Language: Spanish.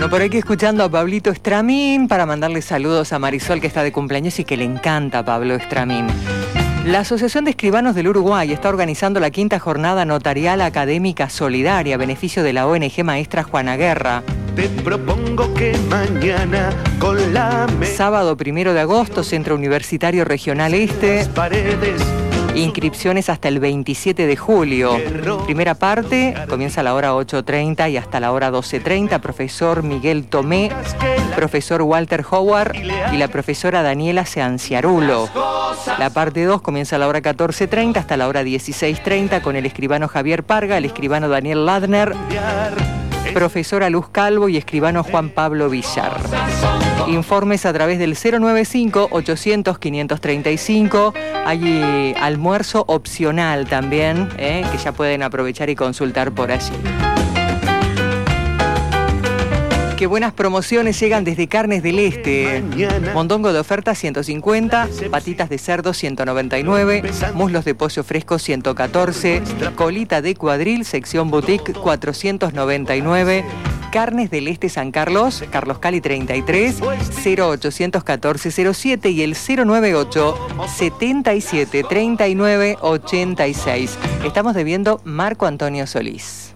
Bueno, por aquí escuchando a Pablito Estramín para mandarle saludos a Marisol, que está de cumpleaños y que le encanta a Pablo Estramín. La Asociación de Escribanos del Uruguay está organizando la 5ª Jornada Notarial Académica Solidaria a beneficio de la ONG Maestra Juana Guerra. Te propongo que mañana con la Sábado 1 de agosto, Centro Universitario Regional Este. paredes. Inscripciones hasta el 27 de julio. Primera parte comienza a la hora 8:30 y hasta la hora 12:30. Profesor Miguel Tomé, profesor Walter Howard y la profesora Daniela Seanciarulo. La parte 2 comienza a la hora 14:30 hasta la hora 16:30 con el escribano Javier Parga, el escribano Daniel Ladner, profesora Luz Calvo y escribano Juan Pablo Villar. Informes a través del 095-800-535. Hay almuerzo opcional también, que ya pueden aprovechar y consultar por allí. Qué buenas promociones llegan desde Carnes del Este. Mondongo de oferta 150, patitas de cerdo 199, muslos de pollo fresco 114, colita de cuadril sección boutique 499. Carnes del Este San Carlos, Carlos Cali 33, 0814-07 y el 098-77-39-86. Estamos debiendo Marco Antonio Solís.